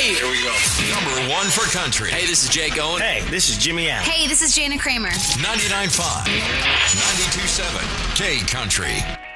Hey! Here we go. Number one for country. Hey, this is Jake Owen. Hey, this is Jimmy Allen. Hey, this is Jana Kramer. 99.5, 92.7, K Country.